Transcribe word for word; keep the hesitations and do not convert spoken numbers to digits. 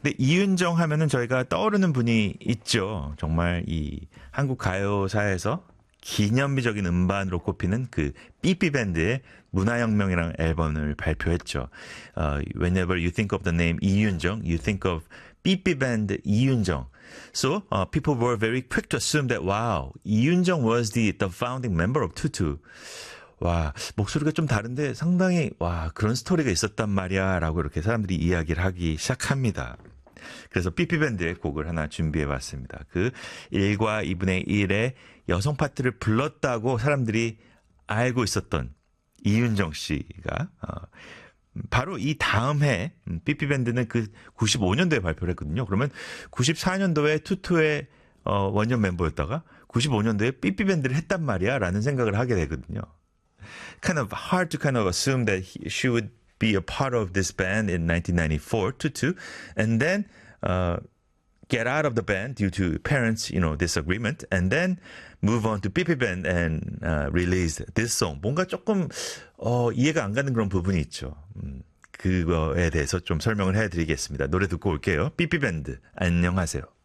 근데 이윤정 하면은 저희가 떠오르는 분이 있죠. 정말 이 한국 가요사에서 기념비적인 음반으로 꼽히는 그 삐삐밴드의 문화혁명이라는 앨범을 발표했죠. Uh, whenever you think of the name 이윤정, you think of 삐삐밴드 이윤정. So uh, people were very quick to assume that wow, 이윤정 was the the founding member of 투투. 와, 목소리가 좀 다른데 상당히 와 그런 스토리가 있었단 말이야라고 이렇게 사람들이 이야기를 하기 시작합니다. 그래서 삐삐밴드의 곡을 하나 준비해봤습니다. 그 일과 이분의 일의 여성 파트를 불렀다고 사람들이 알고 있었던 이윤정 씨가 어, 바로 이 다음 해 삐삐밴드는 그 구십오 년도에 발표를 했거든요. 그러면 구십사 년도에 투투의 어, 원년 멤버였다가 구십오 년도에 삐삐밴드를 했단 말이야 라는 생각을 하게 되거든요. Kind of hard to kind of assume that he, she would be a part of this band in nineteen ninety-four, 투투, and then uh, get out of the band due to parents, you know, disagreement, and then move on to 삐삐밴드 and uh, release this song. 뭔가 조금 어, 이해가 안 가는 그런 부분이 있죠. 음, 그거에 대해서 좀 설명을 해드리겠습니다. 노래 듣고 올게요. 삐삐밴드, 안녕하세요.